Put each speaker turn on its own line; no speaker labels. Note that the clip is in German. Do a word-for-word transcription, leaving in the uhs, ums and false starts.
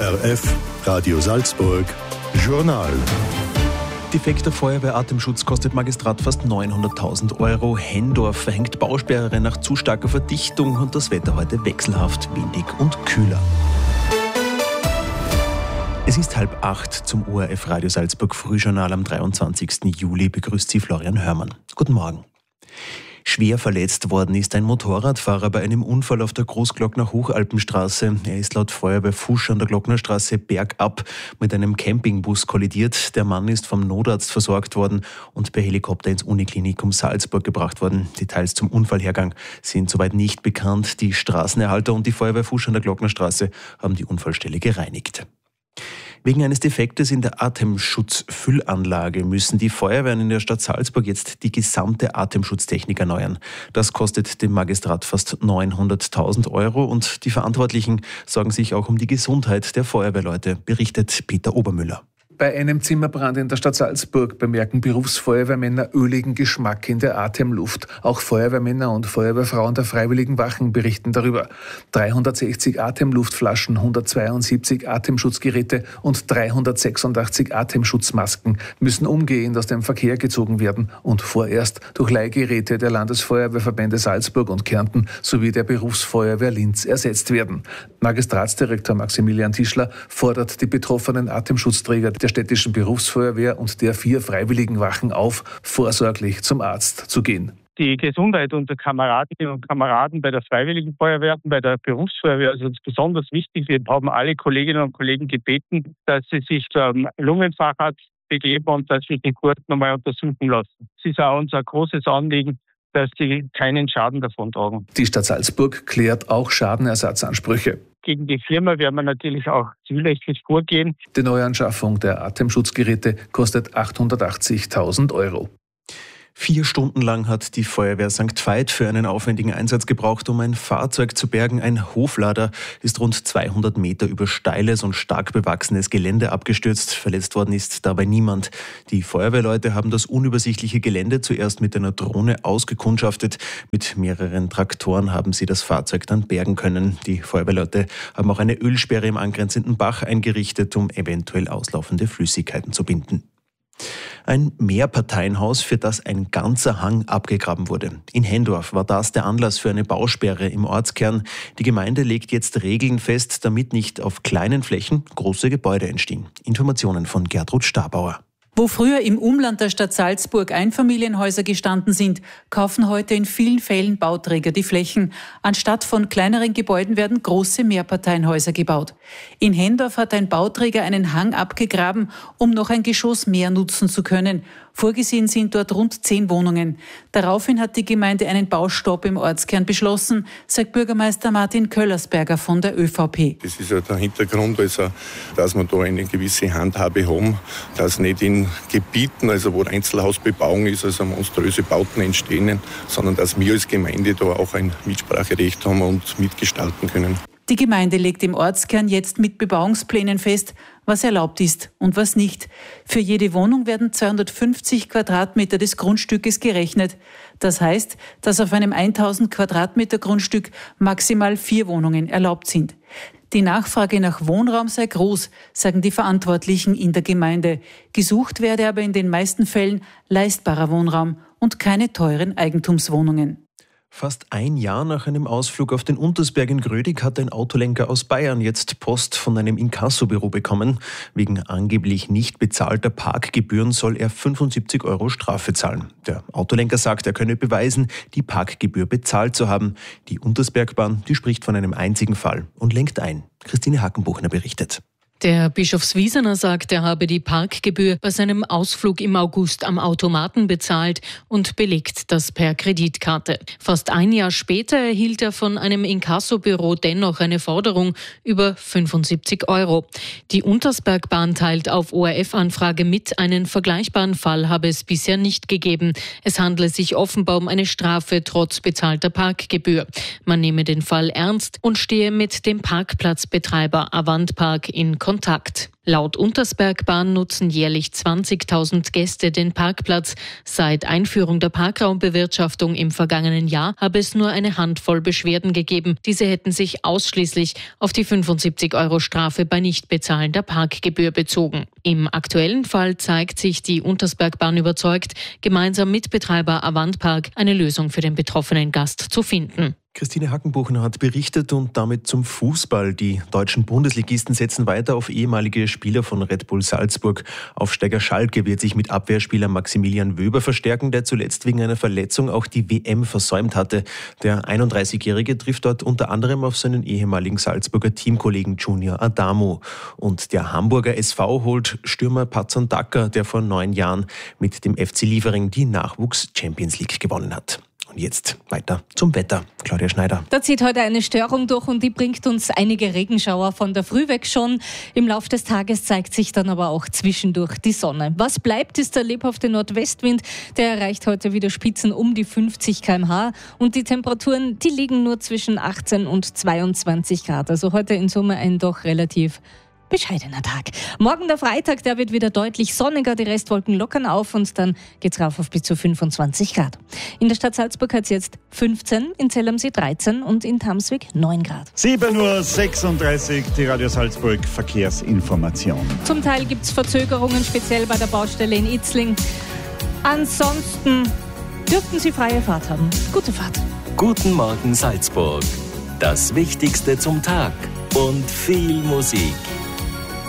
O R F, Radio Salzburg, Journal.
Defekter Feuerwehratemschutz kostet Magistrat fast neunhunderttausend Euro. Hendorf verhängt Bausperre nach zu starker Verdichtung und das Wetter heute wechselhaft, windig und kühler. Es ist halb acht zum O R F Radio Salzburg Frühjournal am dreiundzwanzigsten Juli. Begrüßt Sie Florian Hörmann. Guten Morgen. Schwer verletzt worden ist ein Motorradfahrer bei einem Unfall auf der Großglockner Hochalpenstraße. Er ist laut Feuerwehr Fusch an der Glocknerstraße bergab mit einem Campingbus kollidiert. Der Mann ist vom Notarzt versorgt worden und per Helikopter ins Uniklinikum Salzburg gebracht worden. Details zum Unfallhergang sind soweit nicht bekannt. Die Straßenerhalter und die Feuerwehr Fusch an der Glocknerstraße haben die Unfallstelle gereinigt. Wegen eines Defektes in der Atemschutzfüllanlage müssen die Feuerwehren in der Stadt Salzburg jetzt die gesamte Atemschutztechnik erneuern. Das kostet dem Magistrat fast neunhunderttausend Euro und die Verantwortlichen sorgen sich auch um die Gesundheit der Feuerwehrleute, berichtet Peter Obermüller.
Bei einem Zimmerbrand in der Stadt Salzburg bemerken Berufsfeuerwehrmänner öligen Geschmack in der Atemluft. Auch Feuerwehrmänner und Feuerwehrfrauen der Freiwilligen Wachen berichten darüber. dreihundertsechzig Atemluftflaschen, hundertzweiundsiebzig Atemschutzgeräte und dreihundertsechsundachtzig Atemschutzmasken müssen umgehend aus dem Verkehr gezogen werden und vorerst durch Leihgeräte der Landesfeuerwehrverbände Salzburg und Kärnten sowie der Berufsfeuerwehr Linz ersetzt werden. Magistratsdirektor Maximilian Tischler fordert die betroffenen Atemschutzträger der städtischen Berufsfeuerwehr und der vier Freiwilligen Wachen auf, vorsorglich zum Arzt zu gehen.
Die Gesundheit unserer Kameradinnen und Kameraden bei der Freiwilligen Feuerwehr, bei der Berufsfeuerwehr ist uns besonders wichtig. Wir haben alle Kolleginnen und Kollegen gebeten, dass sie sich zum Lungenfacharzt begeben und dass wir den kurz nochmal untersuchen lassen. Es ist auch unser großes Anliegen, dass sie keinen Schaden davontragen.
Die Stadt Salzburg klärt auch Schadenersatzansprüche.
Gegen die Firma werden wir natürlich auch zivilrechtlich vorgehen.
Die Neuanschaffung der Atemschutzgeräte kostet achthundertachtzigtausend Euro.
Vier Stunden lang hat die Feuerwehr Sankt Veit für einen aufwendigen Einsatz gebraucht, um ein Fahrzeug zu bergen. Ein Hoflader ist rund zweihundert Meter über steiles und stark bewachsenes Gelände abgestürzt. Verletzt worden ist dabei niemand. Die Feuerwehrleute haben das unübersichtliche Gelände zuerst mit einer Drohne ausgekundschaftet. Mit mehreren Traktoren haben sie das Fahrzeug dann bergen können. Die Feuerwehrleute haben auch eine Ölsperre im angrenzenden Bach eingerichtet, um eventuell auslaufende Flüssigkeiten zu binden. Ein Mehrparteienhaus, für das ein ganzer Hang abgegraben wurde. In Hendorf war das der Anlass für eine Bausperre im Ortskern. Die Gemeinde legt jetzt Regeln fest, damit nicht auf kleinen Flächen große Gebäude entstehen. Informationen von Gertrud Stabauer.
Wo früher im Umland der Stadt Salzburg Einfamilienhäuser gestanden sind, kaufen heute in vielen Fällen Bauträger die Flächen. Anstatt von kleineren Gebäuden werden große Mehrparteienhäuser gebaut. In Hendorf hat ein Bauträger einen Hang abgegraben, um noch ein Geschoss mehr nutzen zu können. Vorgesehen sind dort rund zehn Wohnungen. Daraufhin hat die Gemeinde einen Baustopp im Ortskern beschlossen, sagt Bürgermeister Martin Köllersberger von der ÖVP.
Das ist ja der Hintergrund, also, dass wir da eine gewisse Handhabe haben, dass nicht in Gebieten, also wo Einzelhausbebauung ist, also monströse Bauten entstehen, sondern dass wir als Gemeinde da auch ein Mitspracherecht haben und mitgestalten können.
Die Gemeinde legt im Ortskern jetzt mit Bebauungsplänen fest, was erlaubt ist und was nicht. Für jede Wohnung werden zweihundertfünfzig Quadratmeter des Grundstückes gerechnet. Das heißt, dass auf einem tausend Quadratmeter Grundstück maximal vier Wohnungen erlaubt sind. Die Nachfrage nach Wohnraum sei groß, sagen die Verantwortlichen in der Gemeinde. Gesucht werde aber in den meisten Fällen leistbarer Wohnraum und keine teuren Eigentumswohnungen.
Fast ein Jahr nach einem Ausflug auf den Untersberg in Grödig hat ein Autolenker aus Bayern jetzt Post von einem Inkassobüro bekommen. Wegen angeblich nicht bezahlter Parkgebühren soll er fünfundsiebzig Euro Strafe zahlen. Der Autolenker sagt, er könne beweisen, die Parkgebühr bezahlt zu haben. Die Untersbergbahn, die spricht von einem einzigen Fall und lenkt ein. Christine Hackenbuchner berichtet.
Der Bischofswiesener sagt, er habe die Parkgebühr bei seinem Ausflug im August am Automaten bezahlt und belegt das per Kreditkarte. Fast ein Jahr später erhielt er von einem Inkassobüro dennoch eine Forderung über fünfundsiebzig Euro. Die Untersbergbahn teilt auf O R F-Anfrage mit, einen vergleichbaren Fall habe es bisher nicht gegeben. Es handle sich offenbar um eine Strafe trotz bezahlter Parkgebühr. Man nehme den Fall ernst und stehe mit dem Parkplatzbetreiber Avantpark in Kontakt. Laut Untersbergbahn nutzen jährlich zwanzigtausend Gäste den Parkplatz. Seit Einführung der Parkraumbewirtschaftung im vergangenen Jahr habe es nur eine Handvoll Beschwerden gegeben. Diese hätten sich ausschließlich auf die fünfundsiebzig Euro Strafe bei Nichtbezahlen der Parkgebühr bezogen. Im aktuellen Fall zeigt sich die Untersbergbahn überzeugt, gemeinsam mit Betreiber Avantpark eine Lösung für den betroffenen Gast zu finden.
Christine Hackenbuchner hat berichtet und damit zum Fußball. Die deutschen Bundesligisten setzen weiter auf ehemalige Spieler von Red Bull Salzburg. Aufsteiger Schalke wird sich mit Abwehrspieler Maximilian Wöber verstärken, der zuletzt wegen einer Verletzung auch die W M versäumt hatte. Der einunddreißigjährige trifft dort unter anderem auf seinen ehemaligen Salzburger Teamkollegen Junior Adamo. Und der Hamburger S V holt Stürmer Patson Daka, der vor neun Jahren mit dem F C Liefering die Nachwuchs-Champions League gewonnen hat. Und jetzt weiter zum Wetter. Claudia Schneider.
Da zieht heute eine Störung durch und die bringt uns einige Regenschauer von der Früh weg schon. Im Laufe des Tages zeigt sich dann aber auch zwischendurch die Sonne. Was bleibt, ist der lebhafte Nordwestwind. Der erreicht heute wieder Spitzen um die fünfzig Kilometer pro Stunde. Und die Temperaturen, die liegen nur zwischen achtzehn und zweiundzwanzig Grad. Also heute in Summe ein doch relativ bescheidener Tag. Morgen der Freitag, der wird wieder deutlich sonniger, die Restwolken lockern auf und dann geht's rauf auf bis zu fünfundzwanzig Grad. In der Stadt Salzburg hat es jetzt fünfzehn, in Zell am See dreizehn und in Tamswig neun Grad.
sieben Uhr sechsunddreißig, die Radio Salzburg Verkehrsinformation.
Zum Teil gibt's Verzögerungen, speziell bei der Baustelle in Itzling. Ansonsten dürften Sie freie Fahrt haben. Gute Fahrt.
Guten Morgen Salzburg. Das Wichtigste zum Tag und viel Musik.